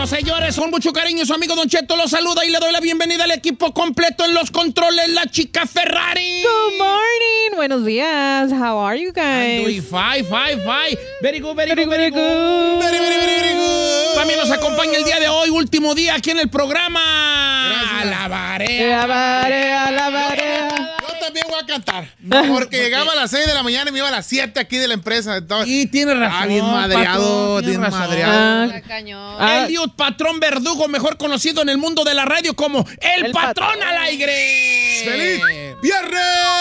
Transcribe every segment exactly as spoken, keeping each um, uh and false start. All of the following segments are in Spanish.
Eso, señores, con mucho cariño, su amigo Don Cheto los saluda y le doy la bienvenida al equipo completo en los controles, la chica Ferrari. Good morning. Buenos días. How are you guys? I'm doing fine, fine, fine. Very good, very, very good, very good. Very, very, very, very good. También nos acompaña el día de hoy, último día aquí en el programa. Gracias. Alabaré. Alabaré, alabaré. Yo también voy a cantar. Porque llegaba a las seis de la mañana y me iba a las siete aquí de la empresa. Entonces, Y tiene razón. Ah, bien madreado, patrón, bien tiene razón. madreado. Ah, Cañón. Ah. Eliud Patrón Verdugo, mejor conocido en el mundo de la radio como El, El Patrón, Patrón. al aire. ¡Feliz viernes!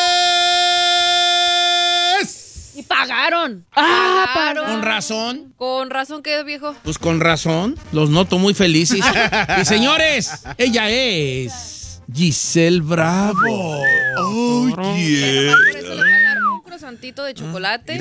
Y pagaron. Ah, Pagaron. Con razón. Con razón que viejo. Pues con razón, los noto muy felices. Y señores, ella es Giselle Bravo. Oh, yeah. Por eso le voy a dar un croissantito de chocolate.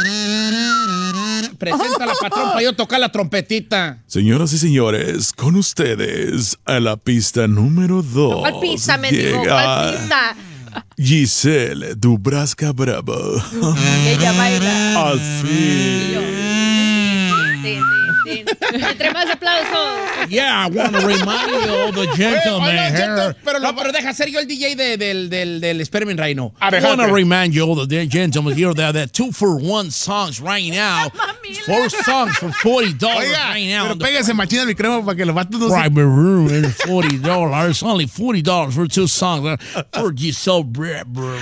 Presenta a la patrón para yo tocar la trompetita. Señoras y señores, con ustedes a la pista número dos. ¿Cuál pista, mendigo? llega ¿Cuál pista? Giselle Dubrasca Bravo. Y ella baila. Y Así. yo. Tin, tin, tin. Entre más aplausos. Yeah, I want to remind you of the gentleman Oiga, here. Cheto, pero no, lo- pero deja ser yo el D J de- del, del, del Experiment right now. A ver, I want to jálate. remind you of the gentleman here that the two for one songs right now. Four songs for forty dollars Oiga, right now. pero pégase machina el micrófono para que los vatos no se... Private room is forty dollars. Only forty dollars for two songs. uh, For Giselle Bravo.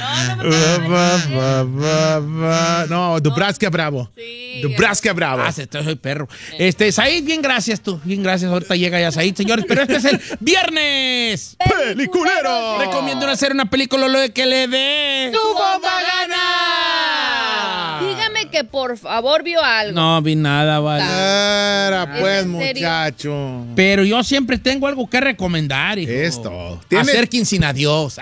Ba, ba, ba, ba. No, Dubrasca Bravo. Sí. Dubrasca Bravo. Ah, se te soy perro. Este, Said, bien gracias tú. Bien gracias. Ahorita llega ya Said, señores. Pero este es el viernes. ¡Peliculero! Recomiendo hacer una película lo de que le dé. ¡Tu bomba gana! Dígame que por favor vio algo. No vi nada, vale. Era pues, ¿Es en serio? muchacho. Pero yo siempre tengo algo que recomendar, hijo. Esto. ¿Tienes? Acérquense a Dios.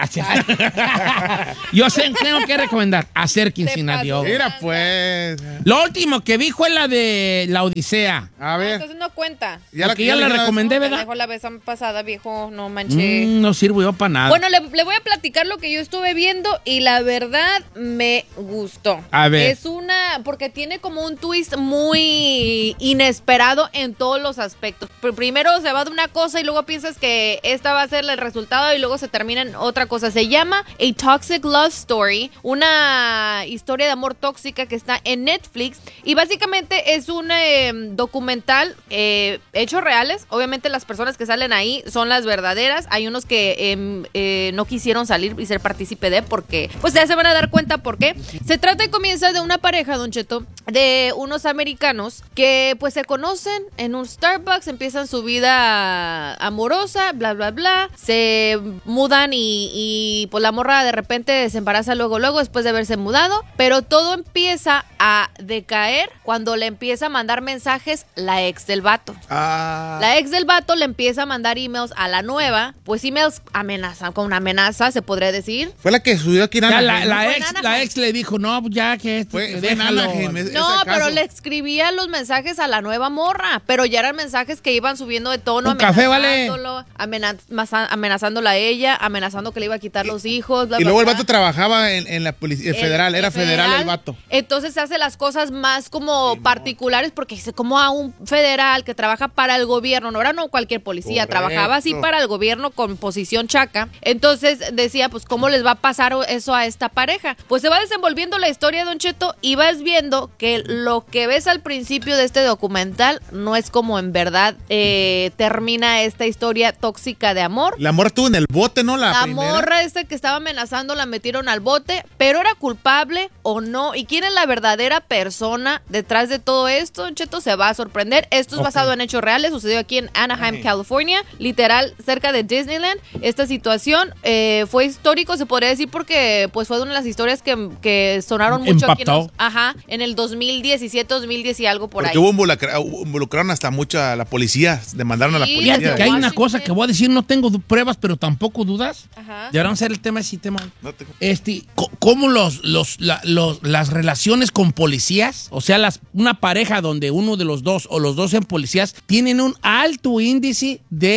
Yo sé, tengo que recomendar. Acérquense a Dios. Mira, pues. Lo último que vi fue la de La Odisea. A No, ver. entonces no cuenta. Porque ya la dijera- recomendé, Me ¿verdad? dejó la vez pasada, viejo. No manché. Mm, no sirvo yo para nada. Bueno, le, le voy a platicar lo que yo estuve viendo y la verdad me gustó. A ver. Es una, porque tiene como un twist muy inesperado en todos los aspectos. Pr- Primero se va de una cosa y luego piensas que esta va a ser el resultado y luego se termina en otra cosa. Se llama A Toxic Love Story, una historia de amor tóxica que está en Netflix y básicamente es un eh, documental, eh, hechos reales. Obviamente las personas que salen ahí son las verdaderas. Hay unos que eh, eh, no quisieron salir y ser partícipe de porque, pues ya se van a dar cuenta por qué. Se trata y comienza de una pareja, Don Cheto, de unos americanos que pues se conocen en un Starbucks, empiezan su vida amorosa, bla, bla, bla. Se mudan y, y pues la morra de repente se embaraza luego, luego después de haberse mudado. Pero todo empieza a decaer cuando le empieza a mandar mensajes la ex del vato. Ah. La ex del vato le empieza a mandar emails a la nueva, pues emails amenaza, con una amenaza se podría decir. Fue la que subió aquí en Ya, Anaheim, la, ¿no? la Fue en ex, Anaheim. la ex le dijo, no, ya que esto, Fue, que fue en déjalo. Anaheim, es- No, ese pero caso. le escribía los mensajes a la nueva morra, pero ya eran mensajes que iban subiendo de tono, Un café, ¿vale? amenazándolo, amena- masa- amenazándola a ella, amenazando que le iba a quitar los hijos, bla, Y bla, luego el bla. vato trabajaba en, en la policía El- federal, era el federal, el vato. Entonces se hace las cosas más como particulares porque dice como a un federal que trabaja para el gobierno, no era no cualquier policía, Correcto. trabajaba así para el gobierno con posición chaca. Entonces decía, pues cómo les va a pasar eso a esta pareja. Pues se va desenvolviendo la historia, Don Cheto, y vas viendo que lo que ves al principio de este documental no es como en verdad eh, termina esta historia tóxica de amor. La morra estuvo en el bote, ¿no? La, La primera. morra esta que estaba amenazando la metieron al bote, pero era culpable o no. ¿Y quién es la verdadera persona detrás de todo esto? Cheto se va a sorprender. Esto es Ok. basado en hechos reales. Sucedió aquí en Anaheim, California, literal cerca de Disneyland. Esta situación eh, fue histórico, se podría decir, porque pues fue una de las historias que, que sonaron mucho aquí en, Impactó. los- ajá, en el dos mil diecisiete, dos mil diez y algo por Porque ahí. hubo involucra- involucraron hasta mucha la policía, demandaron a la Sí, policía. Fíjate que hay una cosa que voy a decir, no tengo du- pruebas, pero tampoco dudas. Ajá. Deberán ser el tema de ese tema. No te- Este, co- ¿cómo los, los, la- los- las relaciones con policías, o sea, las, una pareja donde uno de los dos o los dos sean policías, tienen un alto índice de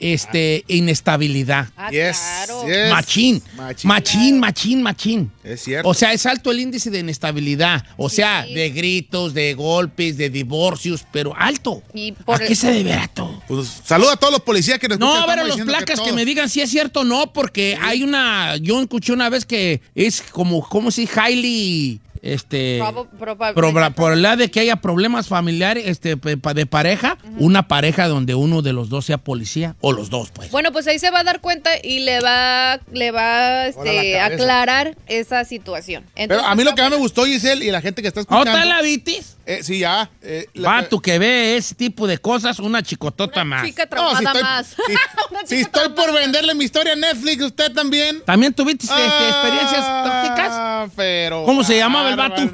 este, inestabilidad. Ah, Yes, claro. yes. Machín, Machín. machín, machín, machín. Es cierto. O sea, es alto el índice de inestabilidad. O Sí. sea, de gritos, de golpes, de divorcios, pero alto. Y por ¿A qué se deberá todo? Pues, saluda a todos los policías que nos No, escuchan, a ver, a estamos los diciendo placas que, todos. me digan si es cierto o no, porque hay una. Yo escuché una vez que es como, ¿cómo se dice? Highly. Este. Proba- proba- proba- probabilidad de que haya problemas familiares este, pe- pa- de pareja, una pareja donde uno de los dos sea policía, o los dos, pues. Bueno, pues ahí se va a dar cuenta y le va, le va este, Hola, la cabeza. aclarar esa situación. Pero Entonces, a mí lo que más me gustó, Giselle, y la gente que está escuchando. ¿Otra la vitis? Eh, sí, ya. Eh, la- Vato que ve ese tipo de cosas, una chicotota una más. chica No, traumada si estoy, más. si- Una si chica estoy por traumada. venderle mi historia a Netflix, usted también. ¿También tuviste este, experiencias tóxicas? Ah, pero. ¿Cómo se llamaba el vato?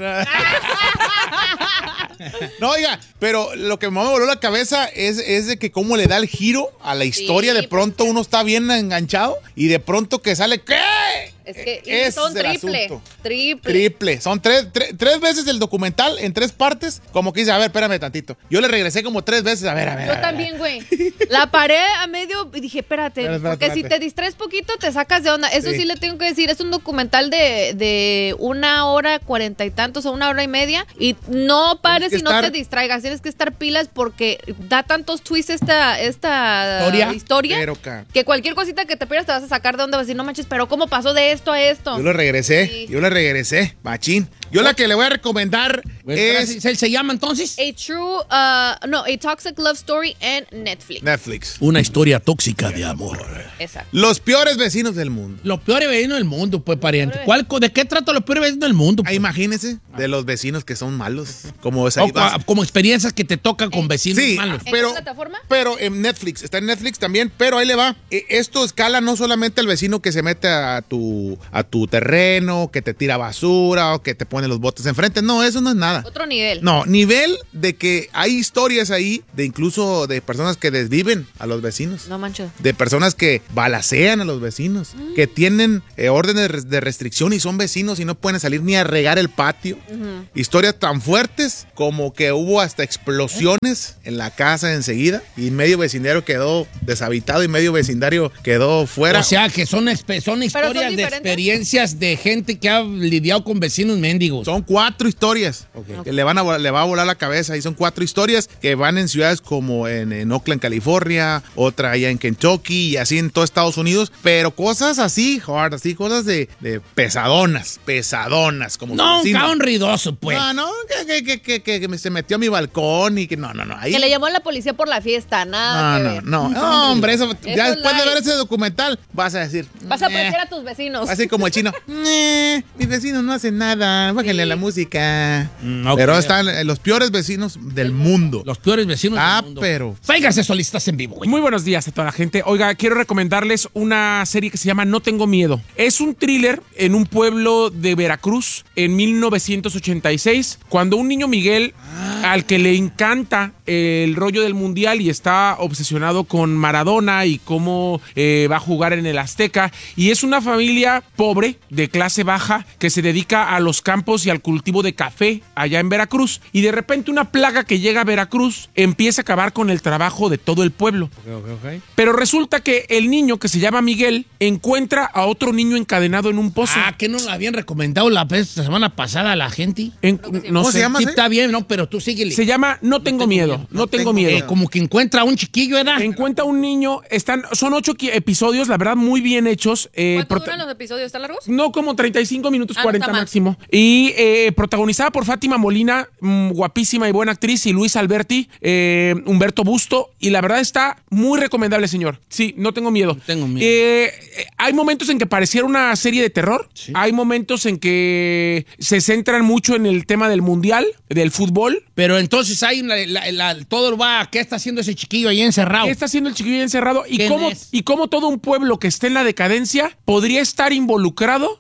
No, oiga, pero lo que más me voló la cabeza es, es de que cómo le da el giro a la historia. Sí, de pronto uno está bien enganchado y de pronto que sale, ¿qué? Es que y Ese son es el triple, asunto. triple. Triple. Son tres, tres, tres veces el documental en tres partes. Como que dice, a ver, espérame tantito. Yo le regresé como tres veces. A ver, a ver. a Yo ver. también, güey. La paré a medio y dije, espérate, Espérate, espérate, porque si espérate. te distraes poquito te sacas de onda. Eso sí, Sí. le tengo que decir, es un documental de, de una hora cuarenta y tantos o una hora y media y no pares que y no estar- te distraigas, tienes que estar pilas porque da tantos twists esta, esta Historia. historia Pero, ca- que cualquier cosita que te pierdas te vas a sacar de onda, vas a decir, no manches, pero ¿cómo pasó de esto a esto? Yo lo regresé. Sí. Yo le regresé. Machín. Yo la que le voy a recomendar es ¿Se, se llama entonces? A true, uh, no, a toxic love story en Netflix. Netflix. Una historia tóxica de amor. Exacto. Los peores vecinos del mundo. Los peores vecinos del mundo, pues, pariente. ¿Cuál, ¿De qué trata los peores vecinos del mundo? Ah, pues? imagínense de los vecinos que son malos. Como esa. O, co- como experiencias que te tocan con vecinos Sí, malos. ¿En pero, qué plataforma? pero en Netflix, está en Netflix también, pero ahí le va. Eh, Esto escala no solamente al vecino que se mete a tu, a tu terreno, que te tira basura o que te pone los botes enfrente. No, eso no es nada. Otro nivel. No, nivel de que hay historias ahí de incluso de personas que desviven a los vecinos. No manches. De personas que balacean a los vecinos, que tienen eh, órdenes de restricción y son vecinos y no pueden salir ni a regar el patio. Historias tan fuertes como que hubo hasta explosiones en la casa enseguida y medio vecindario quedó deshabitado y medio vecindario quedó fuera. O sea, que son, espe- son historias de diferentes? experiencias de gente que ha lidiado con vecinos mendigos. Son cuatro historias que le, van a, vol- le va a volar la cabeza y son cuatro historias que van en ciudades como en, en Oakland, California, otra allá en Kentucky y así en todo Estados Unidos, pero cosas así, hard, así cosas de, de pesadonas, pesadonas, como No, su un vecino. cabrón ruidoso, pues. No, no, que, que, que, que, que- que me- se metió a mi balcón y que no, no, no. Ahí, Que le llamó a la policía por la fiesta, nada no, que no, ver. no, no, hombre, eso, ya es después de light. ver ese documental vas a decir. Vas a "Eh". apreciar a tus vecinos. Así como el chino. "Eh, mis vecinos no hacen nada, bájenle Sí. la música. Mm, ok. Pero están eh, los peores vecinos del mundo. Los peores vecinos Ah, del mundo. pero- Fáigase solistas en vivo, güey. Muy buenos días a toda la gente. Oiga, quiero recomendarles una serie que se llama No Tengo Miedo. Es un thriller en un pueblo de Veracruz en mil novecientos ochenta y seis, cuando un niño Miguel, al que le encanta el rollo del mundial y está obsesionado con Maradona y cómo eh, va a jugar en el Azteca, y es una familia pobre, de clase baja, que se dedica a los campos y al cultivo de café allá en Veracruz, y de repente una plaga que llega a Veracruz empieza a acabar con el trabajo de todo el pueblo. Pero resulta que el niño, que se llama Miguel, encuentra a otro niño encadenado en un pozo. Ah, que no lo habían recomendado la, vez, la semana pasada a la gente. En- no ¿Cómo sé. se llama? Sí, ¿sí? está bien, no, pero tú síguele. Se llama No Tengo Miedo. No Tengo Eh, Miedo. como que encuentra a un chiquillo, ¿verdad? Encuentra un niño, están, son ocho qui- episodios, la verdad, muy bien hechos. eh, ¿Cuánto prota- duran los episodios? ¿Están largos? No, como treinta y cinco minutos, Ah, no cuarenta está mal. máximo. Y eh, protagonizada por Fátima Molina, mm, guapísima y buena actriz, y Luis Alberti, eh, Humberto Busto. Y la verdad está muy recomendable, señor. Sí, no tengo miedo. No tengo miedo. Eh, eh, hay momentos en que pareciera una serie de terror. Hay momentos en que se centran mucho en el tema del mundial, del fútbol. Pero entonces hay una, la- la- todo va, ¿qué está haciendo ese chiquillo ahí encerrado? ¿Qué está haciendo el chiquillo encerrado? ¿Y ¿Quién cómo, es? y cómo todo un pueblo que esté en la decadencia podría estar involucrado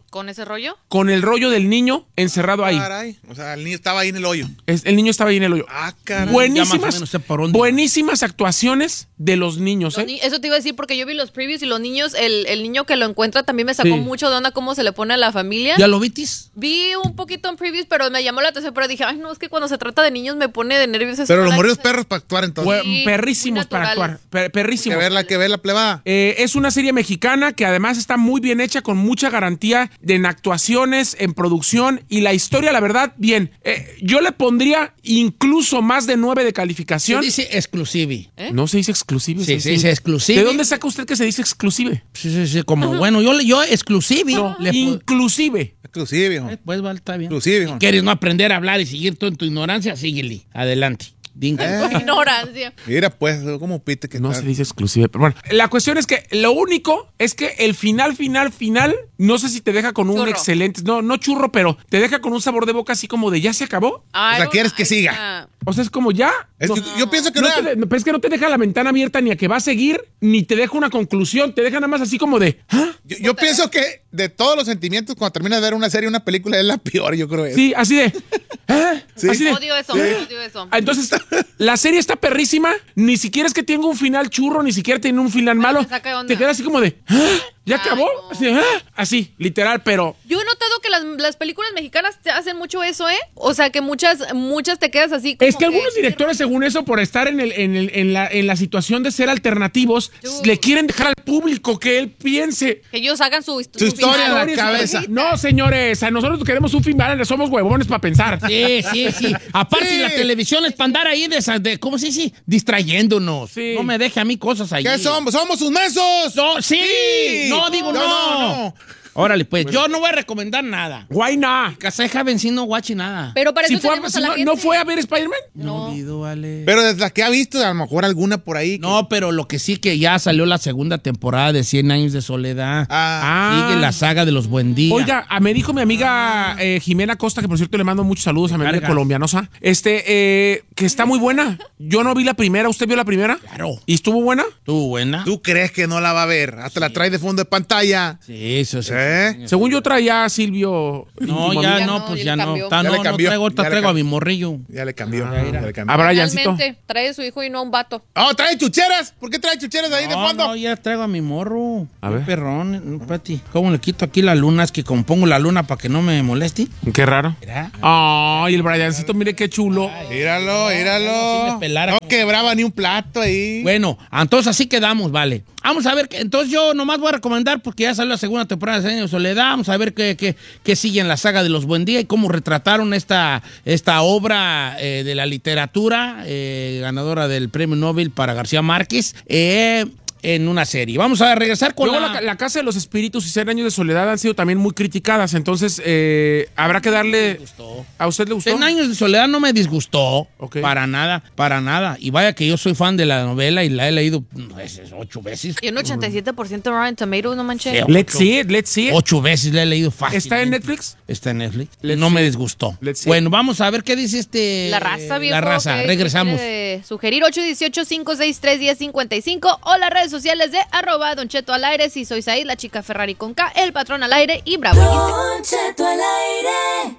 ¿Con ese rollo? Con el rollo del niño encerrado ahí. Caray. O sea, el niño estaba ahí en el hoyo. Es- el niño estaba ahí en el hoyo. Ah, caray. Buenísimas, Ya más o menos sé por dónde. buenísimas actuaciones de los niños, Los ¿eh? ni- Eso te iba a decir porque yo vi los previews y los niños, el, el niño que lo encuentra también me sacó Sí. mucho de onda cómo se le pone a la familia. ¿Ya lo vitis? Vi un poquito en previews, pero me llamó la atención, pero dije, ay, no, es que cuando se trata de niños me pone de nervios. eso. Pero los La- morridos perros para actuar entonces. Bue- Sí, perrísimos muy para actuar. naturales. per- Que perrísimos. verla, que ver la plebada. Eh, es una serie mexicana que además está muy bien hecha, con mucha garantía de en actuaciones, en producción y la historia, la verdad, bien. Eh, yo le pondría incluso más de nueve de Se calificación. dice exclusive. ¿Eh? No se dice exclusive. Sí, se se dice exclusive. ¿De dónde saca usted que se dice exclusive? Sí, sí, sí, como bueno, yo, le- yo exclusive. No, le pu- inclusive. Exclusive, viejo. Eh, Pues vale, está bien. Exclusive, viejo. ¿Quieres no aprender a hablar y seguir tú en tu ignorancia? Síguele. Adelante. Dingo. Eh. Ignorancia. Mira, pues, como pite que No está. se dice exclusive, pero bueno. La cuestión es que lo único es que el final, final, final, no sé si te deja con un Churro. excelente, no, no churro, pero te deja con un sabor de boca así como de ya se acabó. Ay, O sea, no, ¿quieres que ay, siga? ya. O sea, es como ya. Es No. que yo pienso que No no. te de- pero es que no te deja la ventana abierta ni a que va a seguir, ni te deja una conclusión, te deja nada más así como de, ¿ah? Yo, yo pienso que de todos los sentimientos, cuando terminas de ver una serie, una película, es la peor, yo creo. Sí, así de, ¿ah? Sí. Así de. Odio eso, odio eso. Ah, entonces, la serie está perrísima, ni siquiera es que tenga un final churro, ni siquiera tiene un final malo. me saca de onda. Te queda así como de, ¿ah? ¿Ya Ay, acabó? no. Así, ¿ah? Así, literal, pero Yo he notado que las, las películas mexicanas te hacen mucho eso, ¿eh? O sea, que muchas muchas te quedas así como es que algunos directores, según eso, por estar en, el, en, el- en la, en la situación de ser alternativos, Tú. le quieren dejar al público que él piense. que ellos hagan su, hist- Su historia en la final. cabeza. No, señores, a nosotros queremos un final, somos huevones para pensar. Sí, sí, sí. Aparte, Sí. la televisión es para andar ahí de, esa- de ¿cómo se dice? Distrayéndonos. Sí. No me deje a mí cosas ahí. ¿Qué somos? ¡Somos sus mensos! No, sí. Sí. No, digo no. No, no, no. Órale, pues, yo no voy a recomendar nada. Why not? Caseja venciendo guachi nada. Pero para Si eso fue a- tenemos si a la no, gente. ¿no fue a ver Spider-Man? No olvido, vale. Pero desde la que ha visto, a lo mejor alguna por ahí. que- No, pero lo que sí que ya salió la segunda temporada de Cien Años de Soledad. Ah. Sigue la saga de los Buen Día. Oiga, ah, me dijo mi amiga eh, Jimena Costa, que por cierto le mando muchos saludos a mi amiga Carga. colombianosa, este, eh, que está muy buena. Yo no vi la primera, ¿usted vio la primera? Claro. ¿Y estuvo buena? ¿Tú buena? ¿Tú crees que no la va a ver? Hasta la trae de fondo de pantalla. Sí, eso sí. ¿Eh? Según yo traía a Silvio. No, íntimo ya amigo. no, no, pues ya ya le no. cambió. Ta- Ya no, le no cambió, traigo, ahorita ya le traigo a mi cambió. morrillo. Ya le cambió. Ah, mira. ya le A cambió. Briancito. Realmente, trae a su hijo y no a un vato. ¡Oh, trae chucheras! ¿Por qué trae chucheras ahí de No, fondo? no, ya traigo a mi morro. A Qué ver. perrón, no, Pati. ¿Cómo le quito aquí la luna? Es que como pongo la luna para que no me moleste. Qué raro. Mira. Ay, el Briancito, mire qué chulo. Míralo, si míralo. me pelara No como- quebraba ni un plato ahí. Bueno, entonces así quedamos, vale. Vamos a ver, que, entonces yo nomás voy a recomendar, porque ya salió la segunda temporada de Cien Años de Soledad, vamos a ver qué, qué, qué sigue en la saga de los Buen Día y cómo retrataron esta, esta obra eh, de la literatura, eh, ganadora del Premio Nobel para García Márquez, eh, en una serie. Vamos a regresar con Luego la... la, la Casa de los Espíritus y Cien Años de Soledad han sido también muy criticadas, entonces eh, habrá que darle... ¿A usted le gustó? Cien Años de Soledad no me disgustó, Ok. para nada, para nada. Y vaya que yo soy fan de la novela y la he leído pues, ocho veces. Y un ochenta y siete por ciento Rotten Tomatoes, no manches. Sí. Let's see it, let's see it. Ocho veces la he leído fácil. ¿Está en Netflix? Está en Netflix. Let's no see. me disgustó. Let's see. Bueno, vamos a ver qué dice este... La raza, viejo. La raza. ¿qué Regresamos. quiere sugerir ocho uno ocho, cinco seis tres, uno cero cinco cinco o las redes sociales de arroba Don Cheto al aire. Si soy Said, la chica Ferrari con K, el patrón al aire y Bravo. Don Cheto al aire.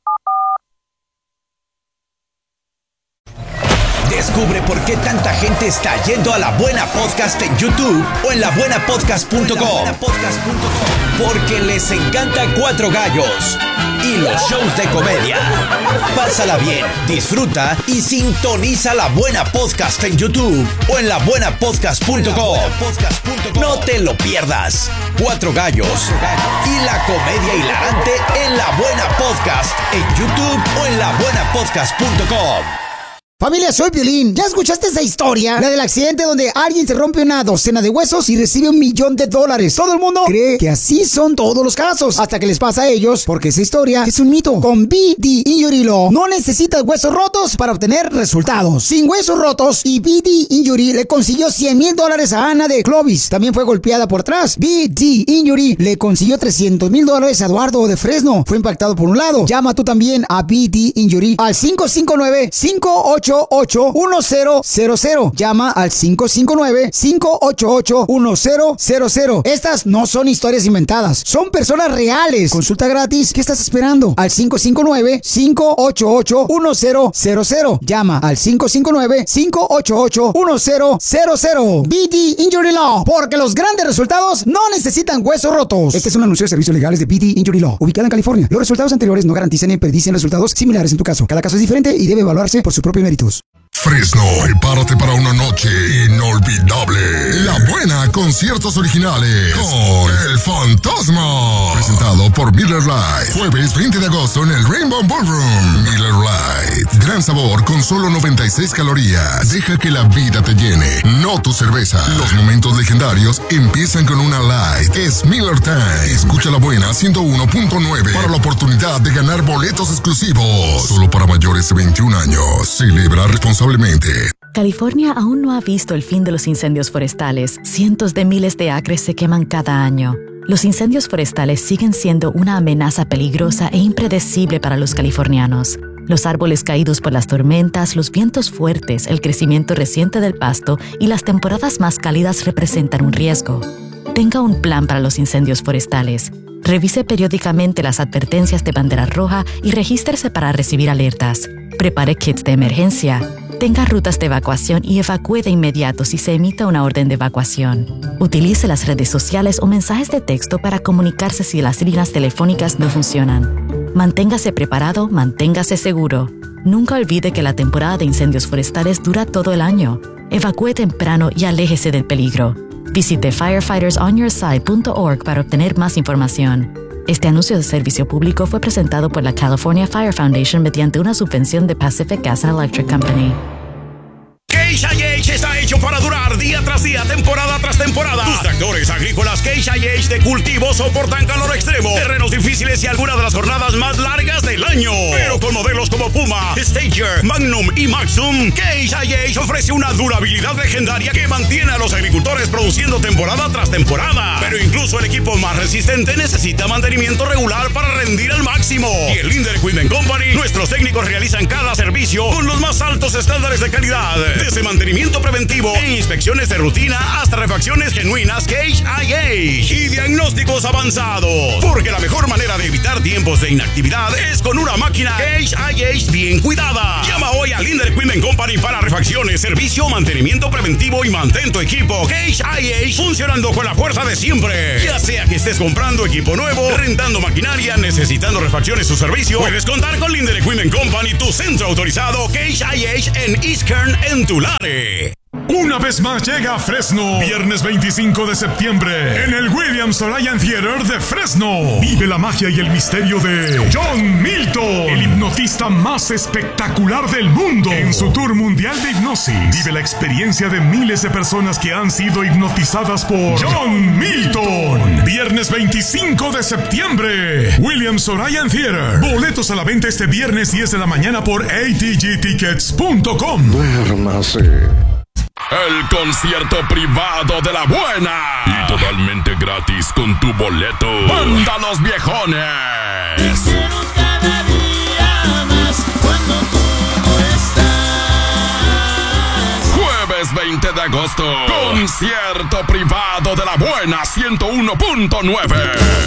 Descubre por qué tanta gente está yendo a La Buena Podcast en YouTube o en la buena podcast punto com. Porque les encanta Cuatro Gallos y los shows de comedia. Pásala bien, disfruta y sintoniza La Buena Podcast en YouTube o en la buena podcast punto com. No te lo pierdas. Cuatro Gallos y la comedia hilarante en La Buena Podcast en YouTube o en la buena podcast punto com. Familia, soy Piolín. ¿Ya escuchaste esa historia? La del accidente donde alguien se rompe una docena de huesos y recibe un millón de dólares. Todo el mundo cree que así son todos los casos, hasta que les pasa a ellos, porque esa historia es un mito. Con B D Injury Law no necesitas huesos rotos para obtener resultados. Sin huesos rotos, y B D Injury le consiguió cien mil dólares a Ana de Clovis. También fue golpeada por atrás. B D Injury le consiguió trescientos mil dólares a Eduardo de Fresno. Fue impactado por un lado. Llama tú también a B D Injury al cinco cinco nueve, cinco ocho ocho ocho, uno cero cero cero. Llama al cinco cinco nueve, cinco ocho ocho, uno cero cero cero. Estas no son historias inventadas, son personas reales. Consulta gratis. ¿Qué estás esperando? Al cinco cinco nueve, cinco ocho ocho, uno cero cero cero. Llama al cinco cinco nueve, cinco ocho ocho, uno cero cero cero. B D Injury Law, porque los grandes resultados no necesitan huesos rotos. Este es un anuncio de servicios legales de B D Injury Law, ubicada en California. Los resultados anteriores no garantizan ni predicen resultados similares en tu caso. Cada caso es diferente y debe evaluarse por sus propios méritos. Fresno, prepárate para una noche inolvidable. La Buena, conciertos originales con El Fantasma. Presentado por Miller Lite. Jueves veinte de agosto en el Rainbow Ballroom. Miller Lite. Gran sabor con solo noventa y seis calorías. Deja que la vida te llene, no tu cerveza. Los momentos legendarios empiezan con una Light. Es Miller Time. Escucha La Buena ciento uno punto nueve para la oportunidad de ganar boletos exclusivos. Solo para mayores de veintiún años. Celebra responsablemente. California aún no ha visto el fin de los incendios forestales. Cientos de miles de acres se queman cada año. Los incendios forestales siguen siendo una amenaza peligrosa e impredecible para los californianos. Los árboles caídos por las tormentas, los vientos fuertes, el crecimiento reciente del pasto y las temporadas más cálidas representan un riesgo. Tenga un plan para los incendios forestales. Revise periódicamente las advertencias de bandera roja y regístrese para recibir alertas. Prepare kits de emergencia. Tenga rutas de evacuación y evacúe de inmediato si se emita una orden de evacuación. Utilice las redes sociales o mensajes de texto para comunicarse si las líneas telefónicas no funcionan. Manténgase preparado, manténgase seguro. Nunca olvide que la temporada de incendios forestales dura todo el año. Evacúe temprano y aléjese del peligro. Visite firefighters on your side punto org para obtener más información. Este anuncio de servicio público fue presentado por la California Fire Foundation mediante una subvención de Pacific Gas and Electric Company. Case I H está hecho para durar día tras día, temporada tras temporada. Tus tractores agrícolas Case I H de cultivo soportan calor extremo, terrenos difíciles y algunas de las jornadas más largas del año. Pero con modelos como Puma, Stager, Magnum y Maxum, Case I H ofrece una durabilidad legendaria que mantiene a los agricultores produciendo temporada tras temporada. Pero incluso el equipo más resistente necesita mantenimiento regular para rendir al máximo. Y en Linder Equipment Company, nuestros técnicos realizan cada servicio con los más altos estándares de calidad. Desde mantenimiento preventivo e inspecciones de rutina hasta refacciones genuinas Case I H y diagnósticos avanzados. Porque la mejor manera de evitar tiempos de inactividad es con una máquina Case I H bien cuidada. Llama hoy a Linder Equipment Company para refacciones, servicio, mantenimiento preventivo y mantén tu equipo Case I H funcionando con la fuerza de siempre. Ya sea que estés comprando equipo nuevo, rentando maquinaria, necesitando refacciones o servicio, puedes contar con Linder Equipment Company, tu centro autorizado Case I H en East Kern, en Tulare. Una vez más llega a Fresno, viernes veinticinco de septiembre, en el Williams Orion Theater de Fresno. Vive la magia y el misterio de John Milton, el hipnotista más espectacular del mundo. En su tour mundial de hipnosis, vive la experiencia de miles de personas que han sido hipnotizadas por John Milton. Viernes veinticinco de septiembre, Williams Orion Theater. Boletos a la venta este viernes diez de la mañana por A T G tickets punto com. Duérmase. El concierto privado de La Buena. Y totalmente gratis con tu boleto. ¡Manda los viejones! Quiero cada día más cuando tú no estás. Jueves veinte de agosto. Concierto privado de La Buena ciento uno punto nueve.